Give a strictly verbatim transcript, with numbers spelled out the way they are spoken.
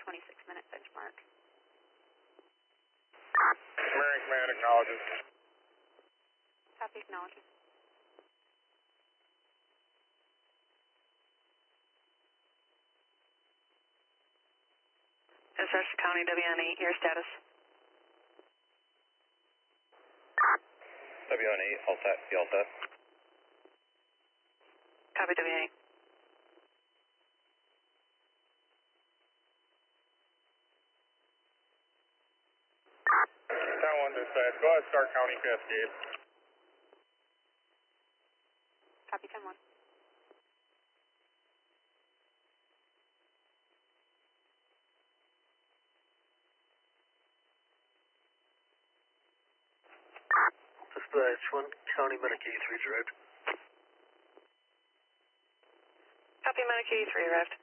twenty-six minute benchmark. American Command acknowledges. Copy, acknowledges. Dispatch County W N E, your status. W N E, all set, you all set? Copy W N E. ten one dispatch, go ahead, start County Cascade. Copy, ten one. Dispatch one, County Medic eighty-three arrived. Copy, Medic eighty-three arrived.